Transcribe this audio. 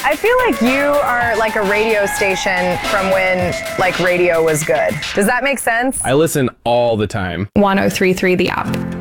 I feel like you are like a radio station from when like radio was good. Does that make sense? I listen all the time. 1033 The App.